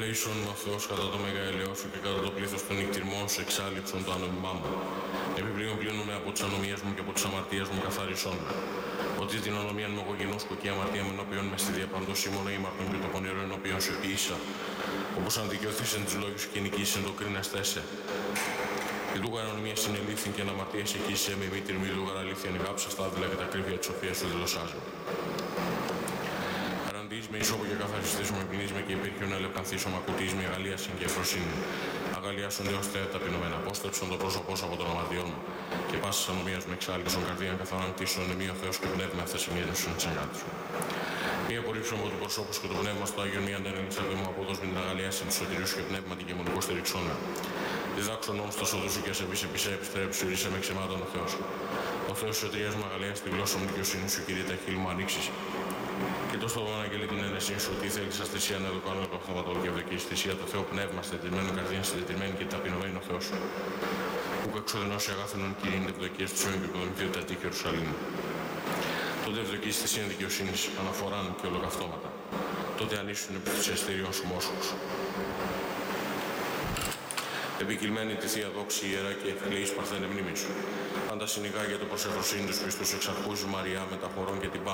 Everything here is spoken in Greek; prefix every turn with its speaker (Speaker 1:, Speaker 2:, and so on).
Speaker 1: ελέησον ο Θεός κατά το μέγα ελαιό σου και κατά το πλήθος των νυχτηρμών σου εξάλληψον το ανομιμά μου. Επιπλέον πλύνομαι από τις ανομίες μου και από τις αμαρτίες μου καθάρισόν με. Ότι την ανομία μου εγώ γινώσκω και η αμαρτία μου ενώπιον με στη διαπαντός ήμωνα ήμαρτον και το πονηρό ενώπιον σου ποιήσα. Όπως αν δικαιωθείς εν τις λόγους σου και νικήσεις το κρίναστέσαι. Και τούγα ανομία συνελήφθην και αναμαρτίας εκεί σε με μήτρη μη τούγα αλήθεια νιγάψα στα άδειλα και τα κρύβια της σοφίας σου δηλωσάζω. Αραντής με ισόπο και καθαριστής με πληνείς με και υπήρχιον ελεπκανθήσω με ακουτής με αγαλίασιν και ευφροσύνη. Αγαλίασον Δεός Θεέ ταπεινωμένα, απόστρεψον το πρόσωπό σου από τον αμαρτιών μου. Και πάσης ανομίας με εξάλλησον καρδίαν καθαράν κτίσον εμεί ο Θεός και πνεύμα θεσσιμίδευσον της εγκάτης μου. Μη απορρίψω από το προσώπου και το πνεύμα στο Άγιον μη αντανελήξα μου αποδός με την αγαλίαση του σωτηρίου σου και πνεύματι και μονικό στηριξόν με. Διδάξον όμως τα σώδου σου και σε πεις επισέ επιστρέψου ρίσε με ξεμάτων ο Θεός. Ο Θεός σωτηρίας μου αγαλία στη γλώσσα μου δικαιοσύνη σου κύριε τα χείλη μου ανοίξεις. Και το στο Ευαγγέλιο την ένεσή σου ότι θέλεις αστησία να το κάνω από αυτοματόλου και ευδοκής θυσία το Θεό πνεύμα στετριμένο καρδία στετριμένη και ταπεινωμένη ο Θεός. Που εξοδενώσει αγάθενον κυρίν ευδοκίες του Σιών και οικοδομηθείο τα τύχη Ιερουσαλήμ. Τότε ευδοκείς θυσίαν δικαιοσύνης αναφοράν και ολοκαυτώματα. Τότε ανήσουν επί της εστεριών σου μόσχους. Επικυλμένη τη Θεία Δόξη Ιερά και ευκλεής παρθένε μνήμη σου. Πάντα συνηγά για το προσεφροσύνη τους πιστούς εξαρχούς Μαριά με τα χωρών και την